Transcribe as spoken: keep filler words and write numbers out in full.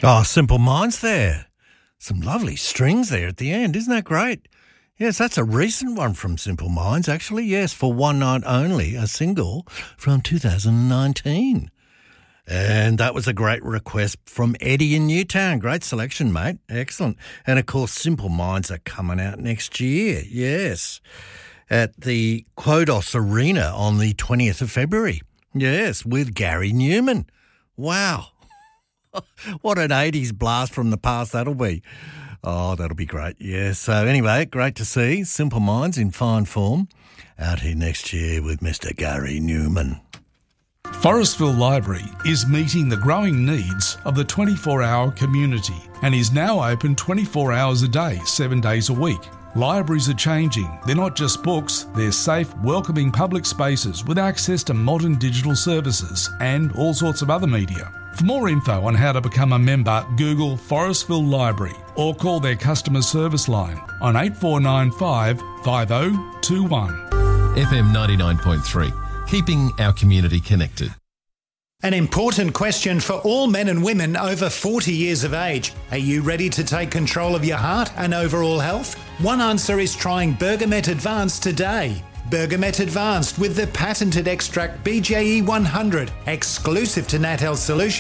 Oh, Simple Minds there. Some lovely strings there at the end. Isn't that great? Yes, that's a recent one from Simple Minds, actually. Yes, for One Night Only, a single from two thousand nineteen. And that was a great request from Eddie in Newtown. Great selection, mate. Excellent. And, of course, Simple Minds are coming out next year. Yes. At the Quodos Arena on the twentieth of February. Yes, with Gary Newman. Wow. What an eighties blast from the past that'll be. Oh, that'll be great. Yes. So anyway, great to see Simple Minds in fine form out here next year with Mister Gary Newman. Forestville Library is meeting the growing needs of the twenty-four hour community and is now open twenty-four hours a day, seven days a week. Libraries are changing. They're not just books, they're safe, welcoming public spaces with access to modern digital services and all sorts of other media. For more info on how to become a member, Google Forestville Library or call their customer service line on eight four nine five, five oh two one. F M ninety-nine point three, keeping our community connected. An important question for all men and women over forty years of age. Are you ready to take control of your heart and overall health? One answer is trying Bergamet Advanced today. Bergamet Advanced with the patented extract B J E one hundred, exclusive to Nat Health Solutions.